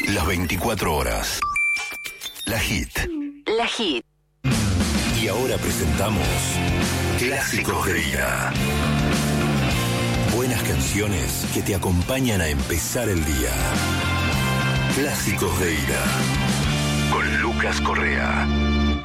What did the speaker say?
Las 24 horas. La Hit. La Hit. Y ahora presentamos Clásicos de Ira. Buenas canciones que te acompañan a empezar el día. Clásicos de Ira. Con Lucas Correa.